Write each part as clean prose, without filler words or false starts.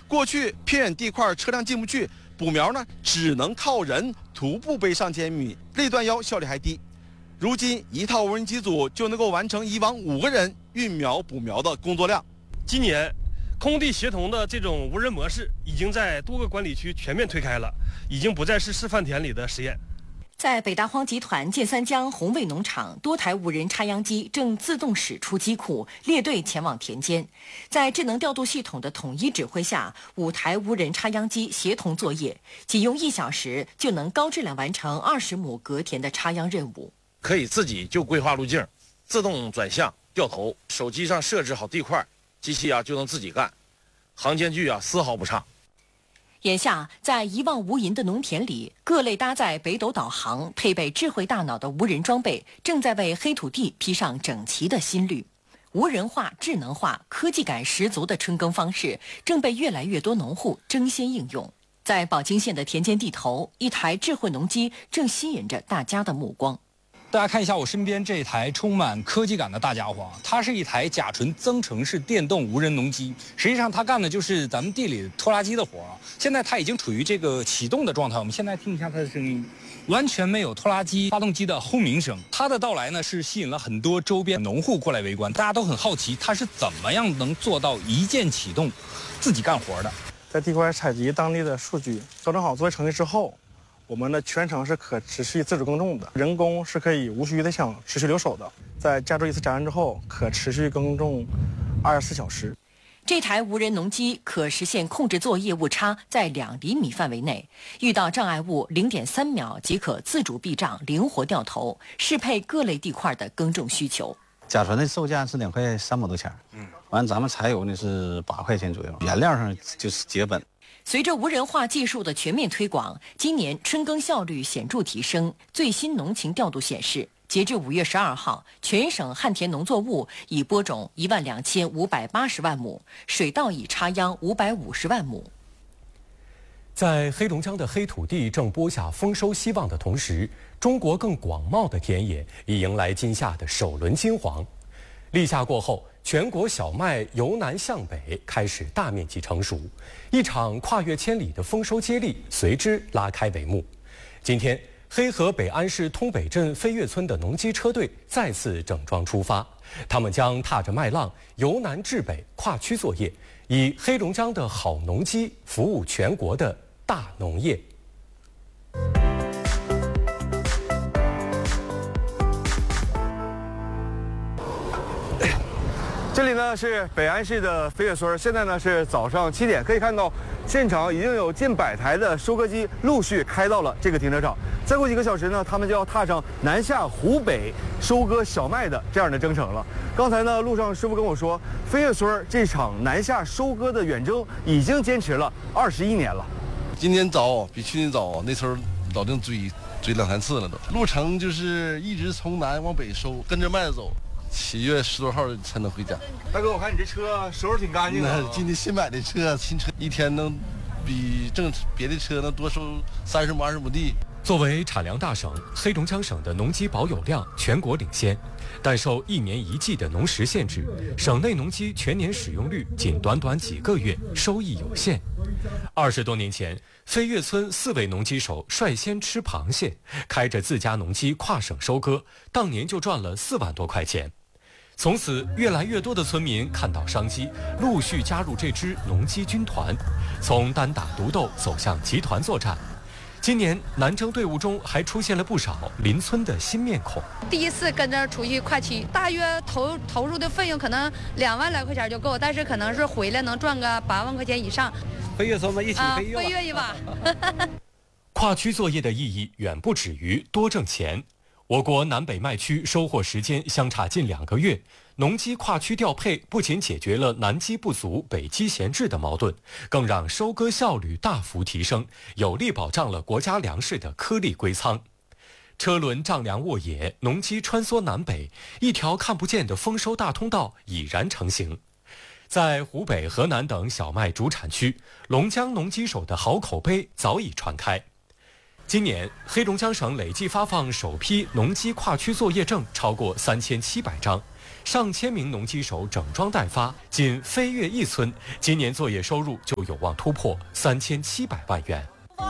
过去偏远地块车辆进不去，补苗呢只能靠人徒步背上千米，累断腰，效率还低。如今一套无人机组就能够完成以往5个人运苗补苗的工作量。 今年空地协同的这种无人模式已经在多个管理区全面推开了，已经不再是示范田里的实验。 在北大荒集团建三江红卫农场，多台无人插秧机正自动驶出机库，列队前往田间。在智能调度系统的统一指挥下，5台无人插秧机协同作业，仅用1小时就能高质量完成20亩隔田的插秧任务。 可以自己就规划路径，自动转向、掉头，手机上设置好地块，机器就能自己干，行间距丝毫不差。 眼下，在一望无垠的农田里，各类搭载北斗导航、配备智慧大脑的无人装备，正在为黑土地披上整齐的新绿。无人化、智能化、科技感十足的春耕方式，正被越来越多农户争先应用。在宝鸡县的田间地头，一台智慧农机正吸引着大家的目光。 大家看一下我身边这台充满科技感的大家伙，它是一台甲醇增程式电动无人农机。实际上它干的就是咱们地里拖拉机的活。现在它已经处于这个启动的状态，我们现在听一下它的声音，完全没有拖拉机发动机的轰鸣声。它的到来呢，是吸引了很多周边农户过来围观，大家都很好奇它是怎么样能做到一键启动自己干活的。 在地块采集当地的数据，调整好作业程序之后，我们的全程是可持续自主耕种的，人工是可以无需的想持续留守的。在加注一次闸案之后，可持续耕种24小时。 这台无人农机可实现控制作业误差在2厘米范围内，遇到障碍物0.3秒即可自主避障、灵活掉头，适配各类地块的耕种需求。 甲醇的售价是2块3毛多钱，完咱们柴油呢是8块钱左右，原料上就是节本。 随着无人化技术的全面推广，今年春耕效率显著提升。最新农情调度显示，截至5月12号，全省旱田农作物已播种12580万亩，水稻已插秧550万亩。 在黑龙江的黑土地正播下丰收希望的同时，中国更广袤的田野已迎来今夏的首轮金黄。立夏过后，全国小麦由南向北开始大面积成熟，一场跨越千里的丰收接力随之拉开帷幕。今天，黑河北安市通北镇飞跃村的农机车队再次整装出发，他们将踏着麦浪由南至北跨区作业，以黑龙江的好农机服务全国的大农业。 这里呢是北安市的飞跃村，现在呢是早上7点，可以看到现场已经有近100台的收割机陆续开到了这个停车场。再过几个小时呢，他们就要踏上南下湖北收割小麦的这样的征程了。刚才呢，路上师傅跟我说，飞跃村这场南下收割的远征已经坚持了21年了。 今年早比去年早，那时候老定追2、3次了都。路程就是一直从南往北收，跟着麦子走。7月10多号才能回家。 大哥，我看你这车收拾挺干净的。 那今年新买的车，新车一天能比别的车能多收30亩、20亩地。 作为产粮大省，黑龙江省的农机保有量全国领先，但受1年1季的农时限制，省内农机全年使用率仅短短几个月，收益有限。20多年前，飞跃村4位农机手率先吃螃蟹，开着自家农机跨省收割，当年就赚了4万多块钱。从此，越来越多的村民看到商机，陆续加入这支农机军团，从单打独斗走向集团作战。今年南征队伍中还出现了不少邻村的新面孔。 第一次跟着出去跨区，大约投入的费用可能2万来块钱就够，但是可能是回来能赚个8万块钱以上。 飞跃村们一起飞跃吧！ 飞跃一把。 跨区作业的意义远不止于多挣钱。我国南北麦区收获时间相差近2个月，农机跨区调配不仅解决了南机不足、北机闲置的矛盾，更让收割效率大幅提升，有力保障了国家粮食的颗粒归仓。车轮丈量沃野，农机穿梭南北，一条看不见的丰收大通道已然成型。在湖北、河南等小麦主产区，龙江农机手的好口碑早已传开。今年，黑龙江省累计发放首批农机跨区作业证超过3700张， 上千名农机手整装待发，仅飞跃一村，今年作业收入就有望突破3700万元。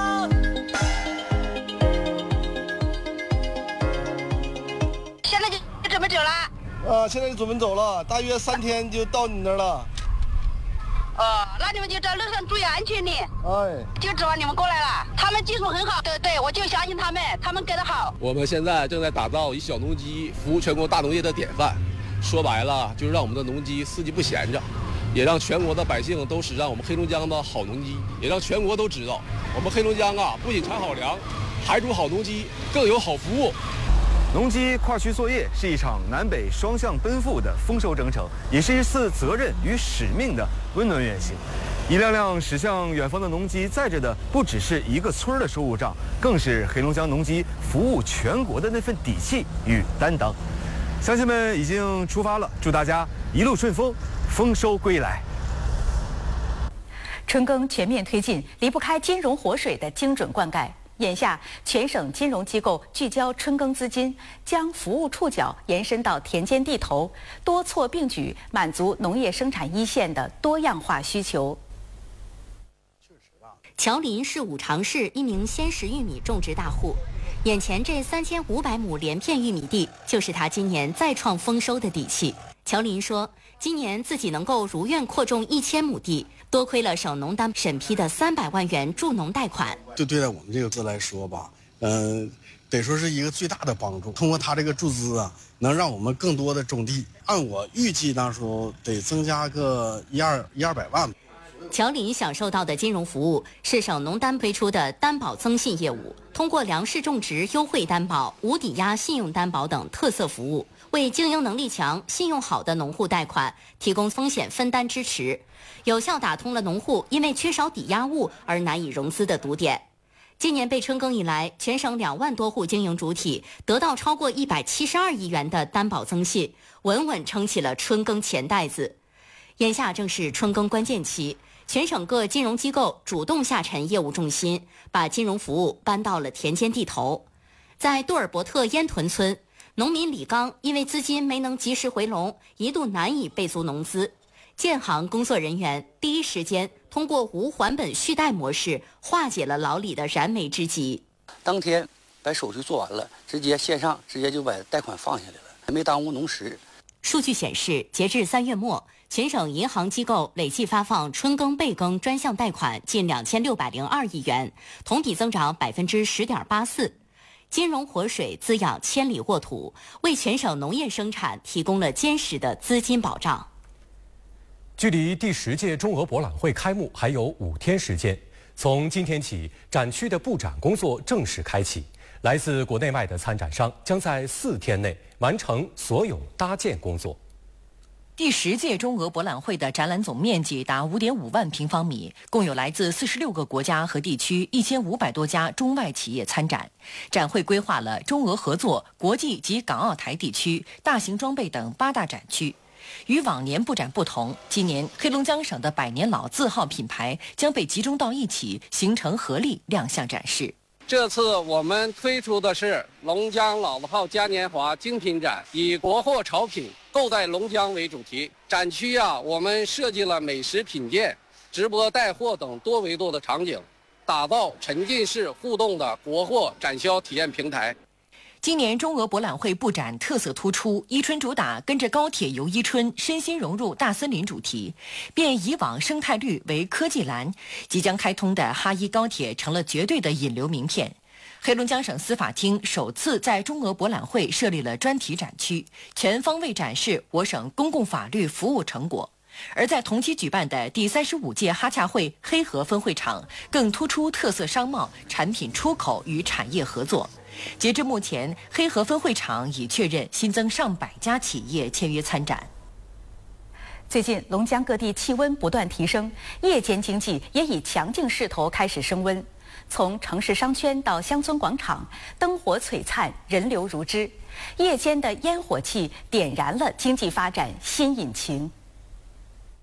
现在就准备走了？ 现在就准备走了，大约3天就到你那儿了。 那你们就在路上注意安全点。 哎， 就指望你们过来了，他们技术很好，对，我就相信他们给的好。 我们现在正在打造以小农机服务全国大农业的典范，说白了就是让我们的农机四季不闲着，也让全国的百姓都使上我们黑龙江的好农机，也让全国都知道我们黑龙江啊不仅产好粮，还主好农机，更有好服务。 农机跨区作业是一场南北双向奔赴的丰收征程，也是一次责任与使命的温暖远行。一辆辆驶向远方的农机，载着的不只是一个村的收入账，更是黑龙江农机服务全国的那份底气与担当。乡亲们已经出发了，祝大家一路顺风，丰收归来。 春耕全面推进，离不开金融活水的精准灌溉。眼下，全省金融机构聚焦春耕资金，将服务触角延伸到田间地头，多措并举，满足农业生产一线的多样化需求。 乔林是五常市一名鲜食玉米种植大户，眼前这3500亩连片玉米地，就是他今年再创丰收的底气。乔林说，今年自己能够如愿扩种1000亩地，多亏了省农单审批的300万元助农贷款。 就对待我们这个字来说吧，得说是一个最大的帮助。通过他这个注资啊，能让我们更多的种地。按我预计，那时候得增加个100-200万。 乔林享受到的金融服务是省农单推出的担保增信业务，通过粮食种植优惠担保、无抵押信用担保等特色服务，为经营能力强、信用好的农户贷款提供风险分担支持，有效打通了农户因为缺少抵押物而难以融资的堵点。今年被春耕以来，全省2万多户经营主体得到超过172亿元的担保增信，稳稳撑起了春耕钱袋子。眼下正是春耕关键期，全省各金融机构主动下沉业务重心，把金融服务搬到了田间地头。在杜尔伯特烟屯村，农民李刚因为资金没能及时回笼，一度难以备足农资。建行工作人员第一时间通过无还本续贷模式，化解了老李的燃眉之急。 当天把手续做完了，直接线上直接就把贷款放下来了，没耽误农时。 数据显示，截至3月末，全省银行机构累计发放春耕备耕专项贷款近2602亿元，同比增长10.84%。金融活水滋养千里沃土，为全省农业生产提供了坚实的资金保障。 距离第10届中俄博览会开幕还有5天时间，从今天起，展区的布展工作正式开启。来自国内外的参展商将在4天内完成所有搭建工作。 第10届中俄博览会的展览总面积达5.5万平方米，共有来自46个国家和地区1500多家中外企业参展。展会规划了中俄合作、国际及港澳台地区、大型装备等8大展区。与往年布展不同，今年黑龙江省的百年老字号品牌将被集中到一起，形成合力亮相展示。 这次我们推出的是龙江老字号嘉年华精品展，以国货潮品购带龙江为主题。展区我们设计了美食品鉴、直播带货等多维度的场景，打造沉浸式互动的国货展销体验平台。 今年中俄博览会布展特色突出，伊春主打跟着高铁游伊春，身心融入大森林主题，变以往生态绿为科技蓝。即将开通的哈伊高铁成了绝对的引流名片。黑龙江省司法厅首次在中俄博览会设立了专题展区，全方位展示我省公共法律服务成果。而在同期举办的第35届哈洽会黑河分会场，更突出特色商贸、产品出口与产业合作。截至目前，黑河分会场已确认新增上百家企业签约参展。 最近，龙江各地气温不断提升，夜间经济也以强劲势头开始升温。从城市商圈到乡村广场，灯火璀璨，人流如织。夜间的烟火气点燃了经济发展新引擎。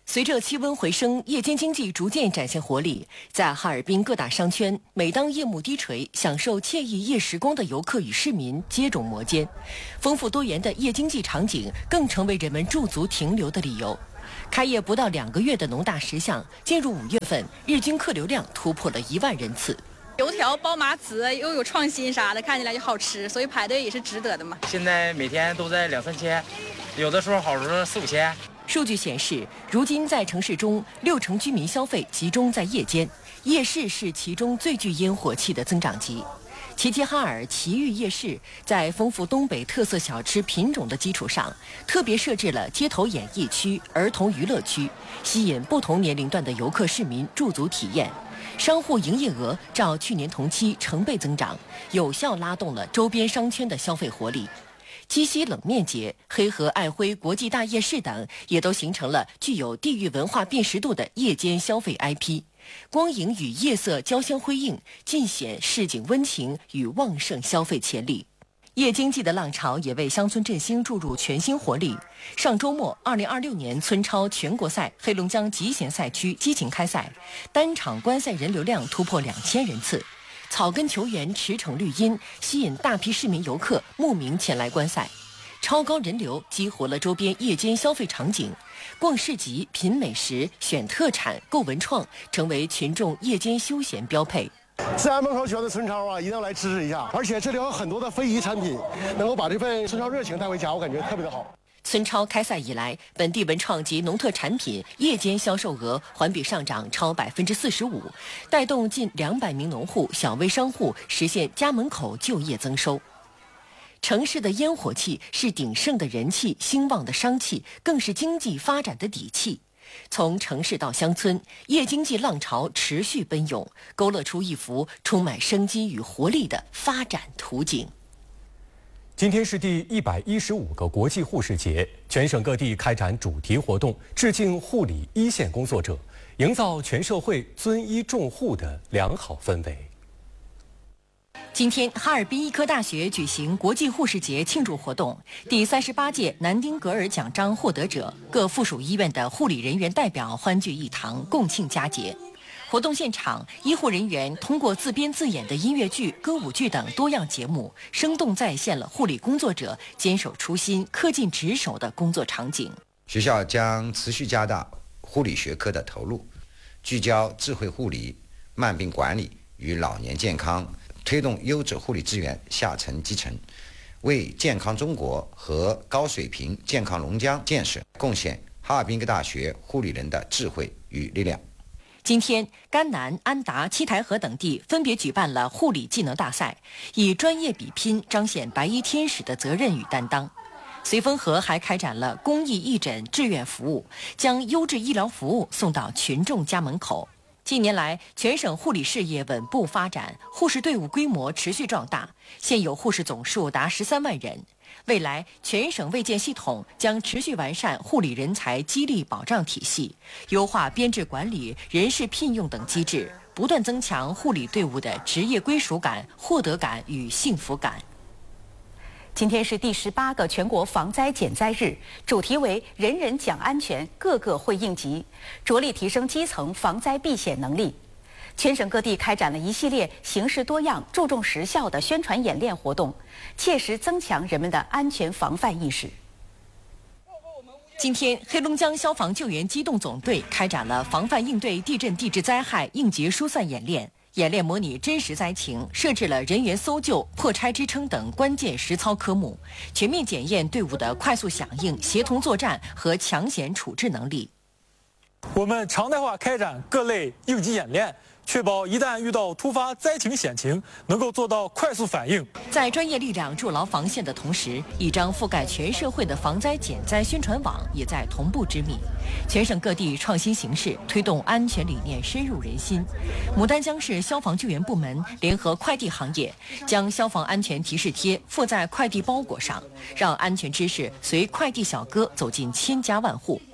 随着气温回升，夜间经济逐渐展现活力。在哈尔滨各大商圈，每当夜幕低垂，享受惬意夜时光的游客与市民接踵摩肩。丰富多元的夜经济场景更成为人们驻足停留的理由。开业不到2个月的农大石巷，进入5月份，日均客流量突破了1万人次。 油条包麻糍又有创新啥的，看起来就好吃，所以排队也是值得的嘛。 现在每天都在2、3千，有的时候好时候4、5千。 数据显示，如今在城市中，60%居民消费集中在夜间，夜市是其中最具烟火气的增长极。齐齐哈尔奇遇夜市在丰富东北特色小吃品种的基础上，特别设置了街头演艺区、儿童娱乐区，吸引不同年龄段的游客市民驻足体验。商户营业额照去年同期成倍增长，有效拉动了周边商圈的消费活力。鸡西冷面节、黑河爱辉国际大夜市等，也都形成了具有地域文化辨识度的夜间消费 IP。光影与夜色交相辉映，尽显市井温情与旺盛消费潜力。夜经济的浪潮也为乡村振兴注入全新活力。上周末，2026年村超全国赛黑龙江集贤赛区激情开赛，单场观赛人流量突破2000人次。草根球员驰骋绿茵，吸引大批市民游客慕名前来观赛。超高人流激活了周边夜间消费场景，逛市集、品美食、选特产、购文创，成为群众夜间休闲标配。 自然门口学校的村超啊，一定要来支持一下，而且这里有很多的非遗产品，能够把这份村超热情带回家，我感觉特别的好。 村超开赛以来，本地文创及农特产品夜间销售额环比上涨超45%，带动近200名农户、小微商户实现家门口就业增收。城市的烟火气是鼎盛的人气、兴旺的商气，更是经济发展的底气。从城市到乡村，夜经济浪潮持续奔涌，勾勒出一幅充满生机与活力的发展图景。 今天是第115个国际护士节，全省各地开展主题活动，致敬护理一线工作者，营造全社会尊医重护的良好氛围。 今天，哈尔滨医科大学举行国际护士节庆祝活动，第38届南丁格尔奖章获得者、各附属医院的护理人员代表欢聚一堂，共庆佳节。活动现场，医护人员通过自编自演的音乐剧、歌舞剧等多样节目，生动再现了护理工作者坚守初心、恪尽职守的工作场景。 学校将持续加大护理学科的投入，聚焦智慧护理、慢病管理与老年健康，推动优质护理资源下沉基层，为健康中国和高水平健康龙江建设贡献哈尔滨医科大学护理人的智慧与力量。 今天，甘南、安达、七台河等地分别举办了护理技能大赛，以专业比拼彰显白衣天使的责任与担当。绥芬河还开展了公益义诊志愿服务，将优质医疗服务送到群众家门口。近年来，全省护理事业稳步发展，护士队伍规模持续壮大，现有护士总数达13万人。未来，全省卫健系统将持续完善护理人才激励保障体系，优化编制管理、人事聘用等机制，不断增强护理队伍的职业归属感、获得感与幸福感。 今天是第18个全国防灾减灾日，主题为“人人讲安全，个个会应急”，着力提升基层防灾避险能力。全省各地开展了一系列形式多样、注重实效的宣传演练活动，切实增强人们的安全防范意识。 今天，黑龙江消防救援机动总队开展了防范应对地震地质灾害应急疏散演练。演练模拟真实灾情，设置了人员搜救、破拆支撑等关键实操科目，全面检验队伍的快速响应、协同作战和抢险处置能力。 我们常态化开展各类应急演练，确保一旦遇到突发灾情险情，能够做到快速反应。 在专业力量筑牢防线的同时，一张覆盖全社会的防灾减灾宣传网也在同步织密。全省各地创新形式，推动安全理念深入人心。牡丹江市消防救援部门联合快递行业，将消防安全提示贴附在快递包裹上，让安全知识随快递小哥走进千家万户。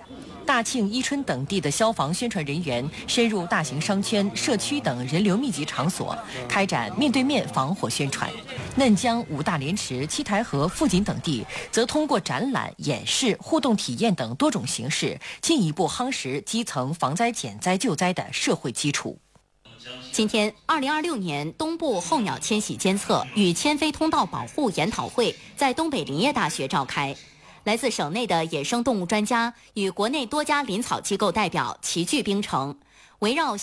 大庆、伊春等地的消防宣传人员深入大型商圈、社区等人流密集场所，开展面对面防火宣传。嫩江、五大连池、七台河、富锦等地则通过展览、演示、互动体验等多种形式，进一步夯实基层防灾减灾救灾的社会基础。 今天，2026年东部候鸟迁徙监测与迁飞通道保护研讨会在东北林业大学召开。来自省内的野生动物专家与国内多家林草机构代表齐聚冰城，围绕